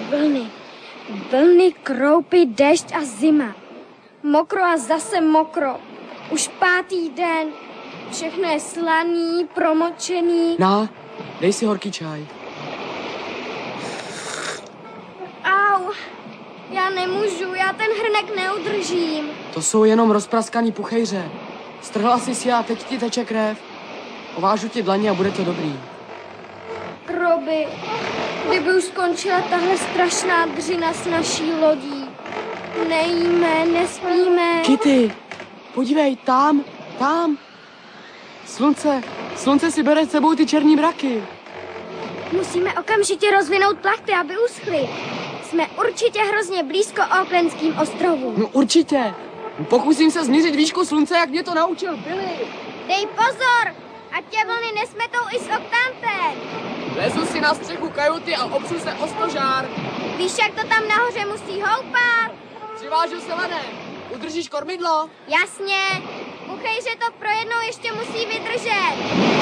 vlny. Vlny, kroupy, déšť a zima. Mokro a zase mokro. Už 5. den. Všechno je slaný, promočený. Na, dej si horký čaj. Au, já nemůžu, já ten hrnek neudržím. To jsou jenom rozpraskaný puchejře. Strhla jsi si a teď ti teče krev. Ovážu ti dlaně a bude to dobrý. Robi, kdyby už skončila tahle strašná dřina s naší lodí. Nejíme, nespíme. Kitty, podívej, tam. Slunce si bere s sebou ty černý mraky. Musíme okamžitě rozvinout plachty, aby uschly. Jsme určitě hrozně blízko Aucklandským ostrovům. No určitě. Pokusím se změřit výšku slunce, jak mě to naučil Billy. Dej pozor, ať tě vlny nesmetou i s oktantem. Lezu si na střechu kajuty a opřu se o stožár. Víš, jak to tam nahoře musí houpat? Přivážu se lanem. Udržíš kormidlo? Jasně. Puchejře to pro jednou ještě musí vydržet.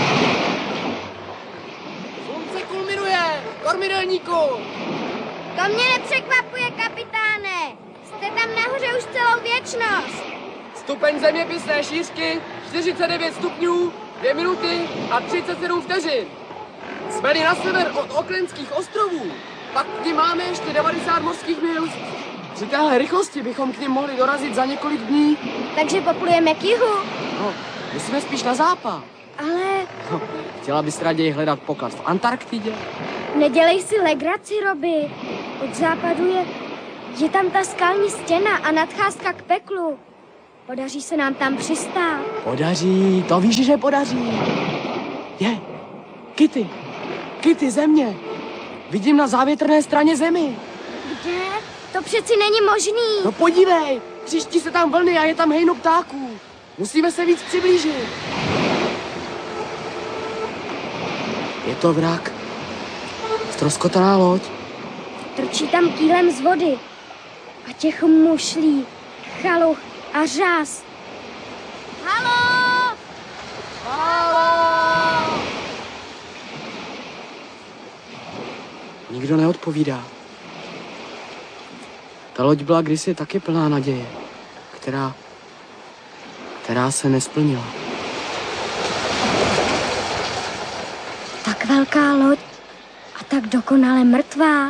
Slunce kulminuje. Kormidelníku. To mě nepřekvapuje, kapitáne. Jste tam nahoře už celou věčnost. Stupeň zeměpisné šířky 49 stupňů, 2 minuty a 37 vteřin. Jsme na sever od Aucklandských ostrovů. Pak k nim máme ještě 90 mořských mil. Při téhle rychlosti bychom k nim mohli dorazit za několik dní. Takže poplujeme k jihu. No, musíme spíš na západ. Ale No, chtěla bys raději hledat poklad v Antarktidě? nedělej si legraci, Robi. Od západu je tam ta skalní stěna a nadcházka k peklu. Podaří se nám tam přistát. Podaří, to víš, že podaří. Je, Kitty, země. Vidím na závětrné straně zemi. Kde? To přeci není možný. No podívej, příští se tam vlny a je tam hejno ptáků. Musíme se víc přiblížit. Je to vrak. Ztroskotaná loď. Trčí tam kýlem z vody. A těch mušlí, chaluch a řas. Haló! Haló! Nikdo neodpovídá. Ta loď byla kdysi taky plná naděje, která se nesplnila. Tak velká loď a tak dokonale mrtvá.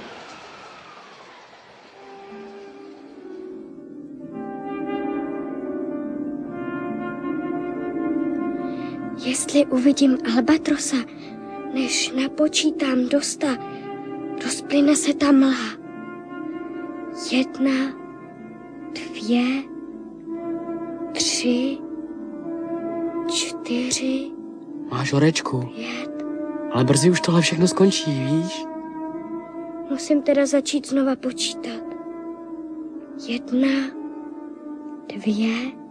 Jestli uvidím albatrosa, než napočítám do 100, rozplyne se ta mlha. 1, 2, 3, 4. Máš horečku, 5. ale brzy už tohle všechno skončí, víš? Musím teda začít znova počítat. 1, 2,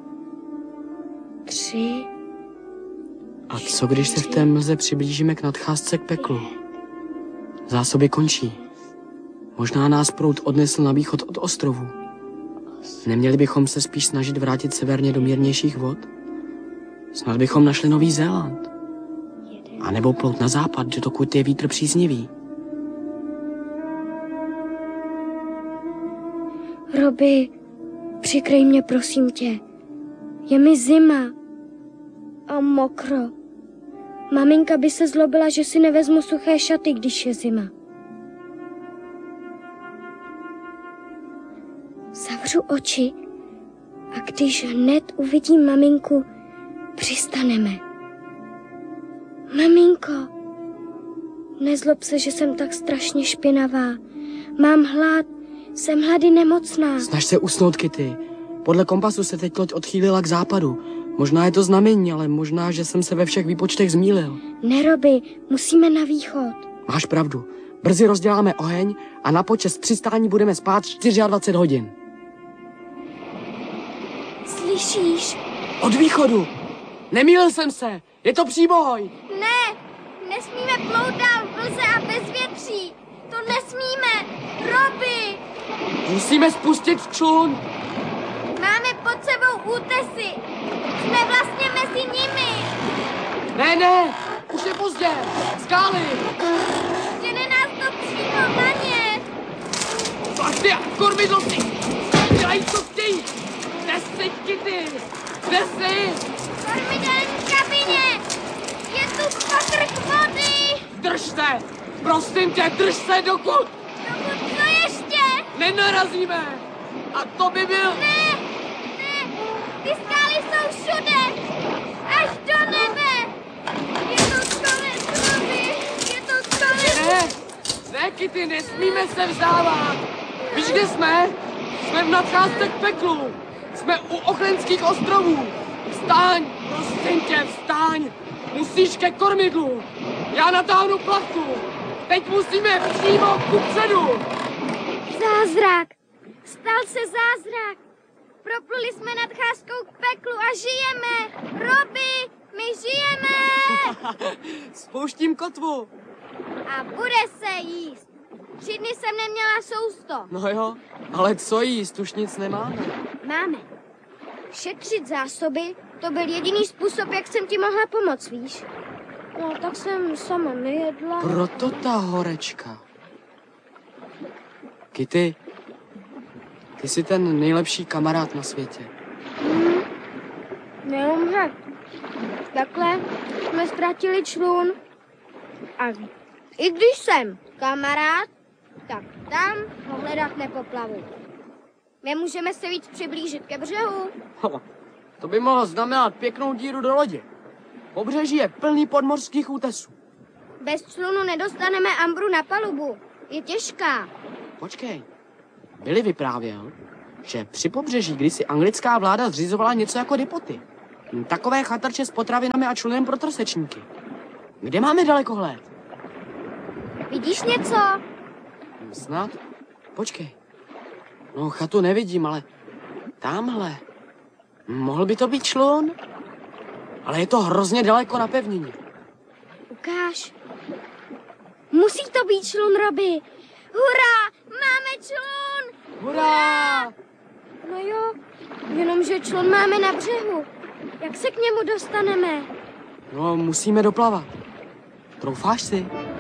3. A co když se v té mlze přiblížíme k nadcházce k peklu? Zásoby končí. Možná nás proud odnesl na východ od ostrovu. Neměli bychom se spíš snažit vrátit severně do mírnějších vod? Snad bychom našli Nový Zéland. A nebo plout na západ, dokud je vítr příznivý. Robi, přikryj mě, prosím tě. Je mi zima a mokro. Maminka by se zlobila, že si nevezmu suché šaty, když je zima. Zavřu oči a když hned uvidím maminku, přistaneme. Maminko, nezlob se, že jsem tak strašně špinavá. Mám hlad, jsem hlady nemocná. Snaž se usnout, Kitty. Podle kompasu se teď loď odchýlila k západu. Možná je to znamení, ale možná, že jsem se ve všech výpočtech zmýlil. Ne, Robi, musíme na východ. Máš pravdu. Brzy rozděláme oheň a na počest přistání budeme spát 24 hodin. Slyšíš? Od východu. Nemýlil jsem se. Je to příboj. Ne, nesmíme plout dál v mlze a bez větří. To nesmíme. Robi! Musíme spustit člun. Máme pod sebou útesy. Jsme vlastně mezi nimi. Ne, už je pozdě. Skály. Žene nás to přímo na ně. Ty kormidlo, ty! Dělají, co chtějí! Kde jsi, Kitty? Kde jsi? Kormidelní kabině! Je tu pokrk vody! Drž se! Prosím tě, drž se, dokud Co ještě? nenarazíme! A to by byl... Ne! Ty skály jsou všude! Až do nebe! Je to konec, Robi! Je to konec! Ne, Kitty, nesmíme se vzdávat! Víš, kde jsme? Jsme v nadcházce k peklu! Jsme u Ochrenských ostrovů! Vstaň! Prosím tě, vstaň! Musíš ke kormidlu! Já natáhnu plachtu! Teď musíme přímo kupředu! Zázrak! Stal se zázrak! Propluli jsme nadcházkou k peklu a žijeme! Robi, my žijeme! Spouštím kotvu! A bude se jíst! 3 dny jsem neměla sousto. No jo, ale co jíst, už nic nemáme. Máme. Šetřit zásoby, to byl jediný způsob, jak jsem ti mohla pomoct, víš? No, tak jsem sama nejedla. Proto ta horečka. Kitty, ty jsi ten nejlepší kamarád na světě. Neumře. Takhle jsme ztratili člun. A i když jsem kamarád, tak tam ho hledat nepoplavu. Nemůžeme se víc přiblížit ke břehu. To by mohlo znamenat pěknou díru do lodě. Pobřeží je plný podmořských útesů. Bez člunu nedostaneme Ambru na palubu. Je těžká. Počkej, Billy vyprávěl, že při pobřeží kdysi anglická vláda zřizovala něco jako depoty. Takové chatrče s potravinami a člunem pro trosečníky. Kde máme dalekohled? Vidíš něco? Snad? Počkej. No, chatu nevidím, ale tamhle. Mohl by to být člun? Ale je to hrozně daleko na pevnině. Ukáž. Musí to být člun, Robi. Hurá, máme člun! Hurá! No jo, jenomže člun máme na břehu. Jak se k němu dostaneme? No, musíme doplavat. Troufáš si?